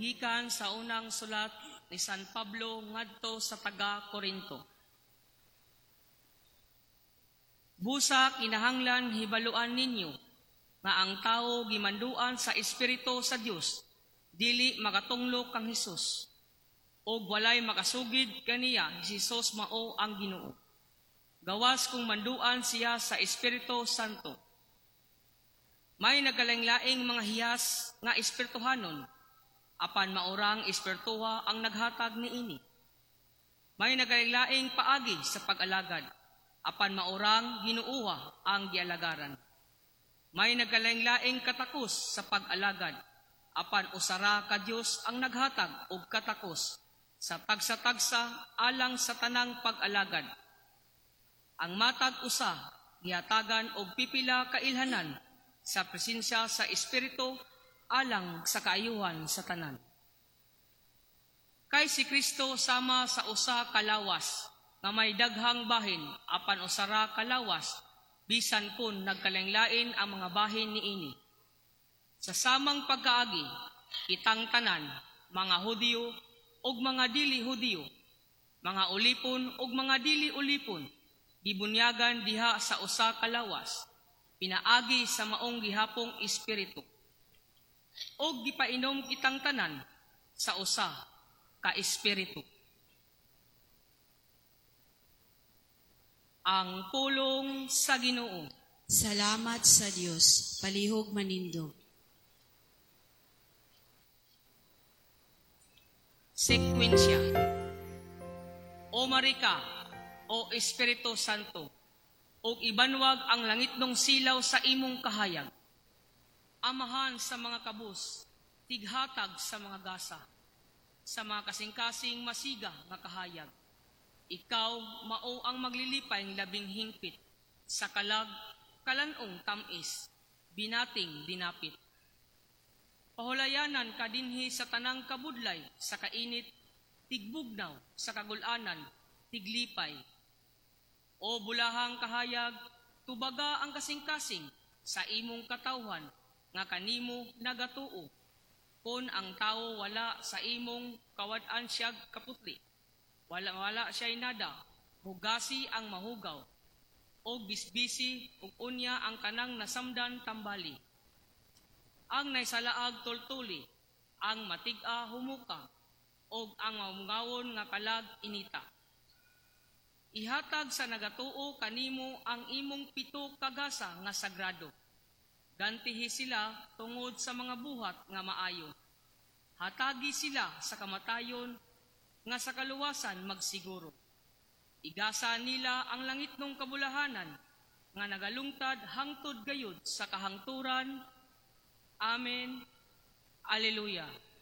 Gikan sa unang sulat ni San Pablo ngadto sa taga-Korinto. Busa kinahanglan hibaluan ninyo nga ang tao gimanduan sa Espiritu sa Dios, dili makatunglo kang Hesus. O walay makasugid kaniya, Hesus mao ang Ginoo. Gawas kung manduan siya sa Espiritu Santo. May nagalaing-laing mga hiyas nga espirituhanon, apan maurang espirituha ang naghatag niini. May nagalaing-laing paagi sa pag-alagad, apan maurang Ginuuha ang gialagaran. May nagalaing-laing katakos sa pag-alagad, apan usara ka Dios ang naghatag og katakos sa tagsa-tagsa alang sa tanang pag-alagad. Ang matag usa gihatagan og pipila ka ilhanan sa presensya sa Espiritu alang sa kaayuhan sa tanan. Kay si Kristo sama sa usa ka lawas nga may daghang bahin apan usara ka lawas bisan kun nagkalanglain ang mga bahin niini. Sa samang pagkaagi kitang tanan, mga Hudiyo ug mga dili Hudiyo, mga ulipon ug mga dili ulipon, gibunyagan diha sa usa ka lawas, pinaagi sa maong gihapong espiritu. O gipainom kitang tanan sa usa ka espiritu. Ang pulong sa Ginoo. Salamat sa Dios, palihog manindog. Sekwensya. O Marika, o Espiritu Santo, o ibanwag ang langitnong silaw sa imong kahayag. Amahan sa mga kabus, tighatag sa mga gasa, sa mga kasing-kasing masiga nga kahayag. Ikaw mao ang maglilipay ng labing hingpit, sa kalag, kalanong tamis, binating dinapit. Pahulayanan ka dinhi sa tanang kabudlay, sa kainit, tigbugnaw, sa kagulanan, tiglipay. O bulahang kahayag, tubaga ang kasing-kasing sa imong katawhan, nga kanimo nagatuo. Kung ang tao wala sa imong kawad-an siyag kaputli, wala siya'y nada, hugasi ang mahugaw, o bisbisi ug unya ang kanang nasamdan tambali. Ang naisalaag tultuli, ang matiga humuka, o ang mamungawon nga kalag inita. Ihatag sa nagatuo kanimo ang imong pito kagasa nga sagrado. Gantihi sila tungod sa mga buhat nga maayo. Hatagi sila sa kamatayon nga sa kaluwasan magsiguro. Igasa nila ang langitnong kabulahanan nga nagalungtad hangtod gayud sa kahangturan. Amen. Alleluia.